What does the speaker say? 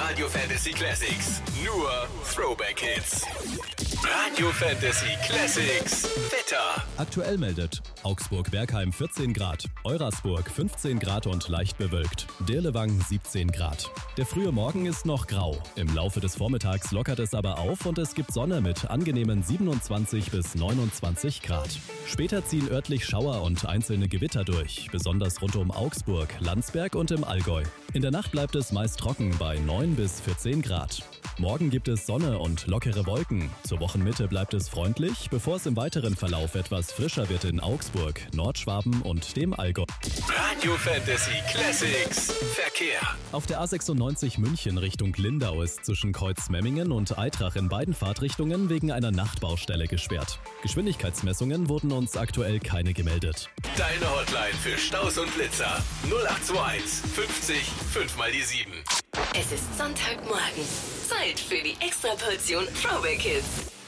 Radio Fantasy Classics. Nur Throwback Hits. Radio Fantasy Classics. Wetter. Aktuell meldet Augsburg-Bergheim 14 Grad, Eurasburg 15 Grad und leicht bewölkt, Dirlewang 17 Grad. Der frühe Morgen ist noch grau. Im Laufe des Vormittags lockert es aber auf und es gibt Sonne mit angenehmen 27 bis 29 Grad. Später ziehen örtlich Schauer und einzelne Gewitter durch, besonders rund um Augsburg, Landsberg und im Allgäu. In der Nacht bleibt es meist trocken bei 9 bis 14 Grad. Morgen gibt es Sonne und lockere Wolken. Zur Wochenmitte bleibt es freundlich, bevor es im weiteren Verlauf etwas frischer wird in Augsburg, Nordschwaben und dem Allgäu. Radio Fantasy Classics. Verkehr. Auf der A96 München Richtung Lindau ist zwischen Kreuzmemmingen und Eitrach in beiden Fahrtrichtungen wegen einer Nachtbaustelle gesperrt. Geschwindigkeitsmessungen wurden uns aktuell keine gemeldet. Deine Hotline für Staus und Blitzer. 0821 50 5 mal die 7. Es ist Sonntagmorgen. Zeit für die Extraportion Throwback Hits.